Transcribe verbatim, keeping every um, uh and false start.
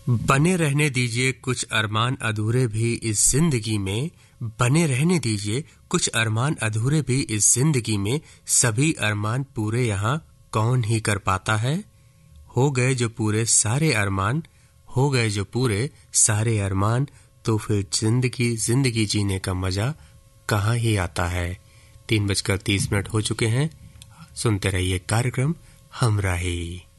बने रहने दीजिए कुछ अरमान अधूरे भी इस जिंदगी में, बने रहने दीजिए कुछ अरमान अधूरे भी इस जिंदगी में, सभी अरमान पूरे यहाँ कौन ही कर पाता है। हो गए जो पूरे सारे अरमान, हो गए जो पूरे सारे अरमान, तो फिर जिंदगी जिंदगी जीने का मजा कहाँ ही आता है। तीन बजकर तीस मिनट हो चुके हैं। सुनते रहिए कार्यक्रम हमराही।